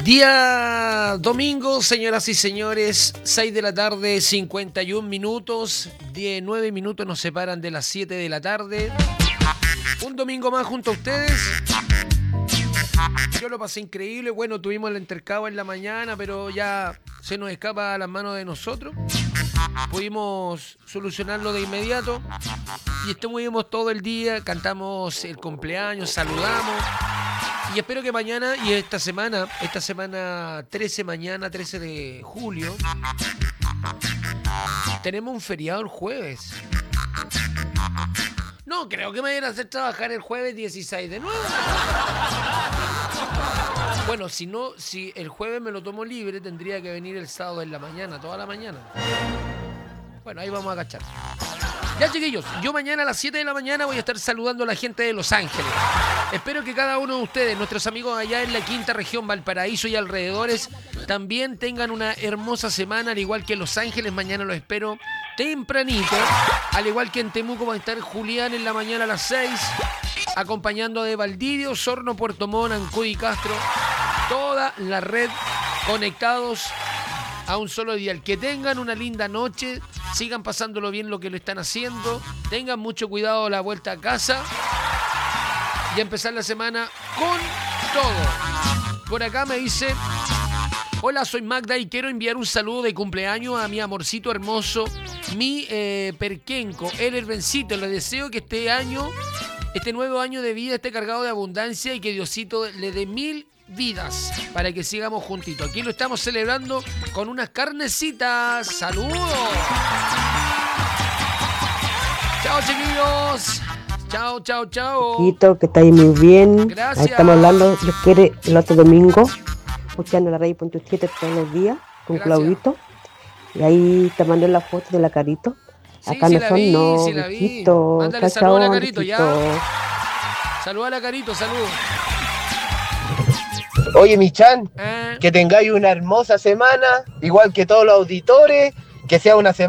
Día domingo, señoras y señores, 6 de la tarde, 51 minutos, 19 minutos nos separan de las 7 de la tarde. Un domingo más junto a ustedes. Yo lo pasé increíble, bueno, tuvimos el intercambio en la mañana, pero ya se nos escapa a las manos de nosotros. Pudimos solucionarlo de inmediato y estuvimos todo el día, cantamos el cumpleaños, saludamos. Y espero que mañana y esta semana 13, mañana 13 de julio, tenemos un feriado el jueves. No creo que me vayan a hacer trabajar el jueves 16 de nuevo. Bueno, si el jueves me lo tomo libre, tendría que venir el sábado en la mañana, toda la mañana. Bueno, ahí vamos a cachar. Ya, chiquillos, yo mañana a las 7 de la mañana voy a estar saludando a la gente de Los Ángeles. Espero que cada uno de ustedes, nuestros amigos allá en la quinta región, Valparaíso y alrededores, también tengan una hermosa semana, al igual que en Los Ángeles. Mañana los espero tempranito, al igual que en Temuco va a estar Julián en la mañana a las 6, acompañando de Valdivia, Osorno, Puerto Montt, Ancud y Castro, toda la red conectados a un solo día. Que tengan una linda noche, sigan pasándolo bien lo que lo están haciendo, tengan mucho cuidado a la vuelta a casa y empezar la semana con todo. Por acá me dice: hola, soy Magda y quiero enviar un saludo de cumpleaños a mi amorcito hermoso, mi Perquenco, el Herbencito. Le deseo que este nuevo año de vida esté cargado de abundancia y que Diosito le dé 1000 vidas para que sigamos juntitos. Aquí lo estamos celebrando con unas carnecitas. ¡Saludos! ¡Chao, chiquillos! ¡Chao, chao, chao! Chiquito, que estáis muy bien. Gracias. Ahí estamos hablando, les quiere el otro domingo, escuchando la radio .7 todos los días, con Gracias. Claudito. Y ahí te mandé la foto de la Carito. Acá sí, no la son, vi, no, sí la vi. besito. Mándale Chao, saludos a la chao, Carito, ya. besito. Saludos a la Carito, saludos. Oye, Michan, que tengáis una hermosa semana, igual que todos los auditores, que sea una semana